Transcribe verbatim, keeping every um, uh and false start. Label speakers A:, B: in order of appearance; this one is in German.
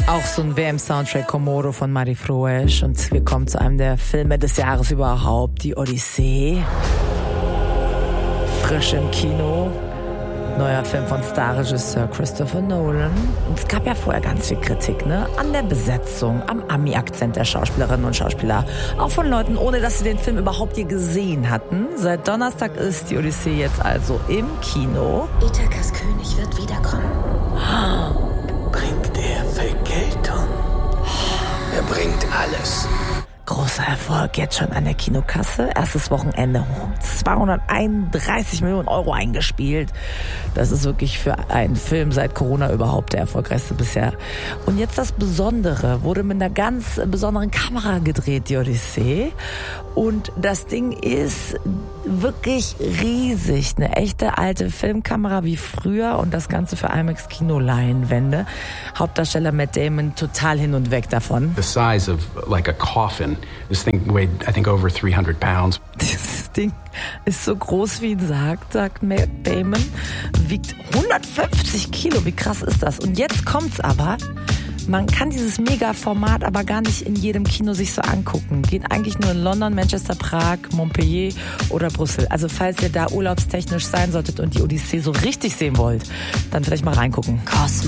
A: Auch so ein W M-Soundtrack Komodo von Mari Froesch. Und wir kommen zu einem der Filme des Jahres überhaupt, die Odyssee. Frisch im Kino. Neuer Film von Starregisseur Christopher Nolan. Und es gab ja vorher ganz viel Kritik, ne? An der Besetzung, am Ami-Akzent der Schauspielerinnen und Schauspieler. Auch von Leuten, ohne dass sie den Film überhaupt je gesehen hatten. Seit Donnerstag ist die Odyssee jetzt also im Kino.
B: Ithakas König wird wiederkommen.
C: Bringt er Vergeltung? Er bringt alles.
A: Großer Erfolg jetzt schon an der Kinokasse. Erstes Wochenende zweihunderteinunddreißig Millionen Euro eingespielt. Das ist wirklich für einen Film seit Corona überhaupt der erfolgreichste bisher. Und jetzt das Besondere, wurde mit einer ganz besonderen Kamera gedreht, die Odyssee. Und das Ding ist wirklich riesig. Eine echte alte Filmkamera wie früher und das Ganze für IMAX Kinoleinwände. Hauptdarsteller Matt Damon total hin und weg davon.
D: The size of like a coffin. This thing weighed, I think, over three hundred pounds.
A: Dieses Ding ist so groß wie ein Sarg, sagt Matt Damon. Wiegt hundertfünfzig Kilo. Wie krass ist das? Und jetzt kommt's aber. Man kann dieses Mega-Format aber gar nicht in jedem Kino sich so angucken. Geht eigentlich nur in London, Manchester, Prag, Montpellier oder Brüssel. Also falls ihr da urlaubstechnisch sein solltet und die Odyssee so richtig sehen wollt, dann vielleicht mal reingucken.
B: Cosmo.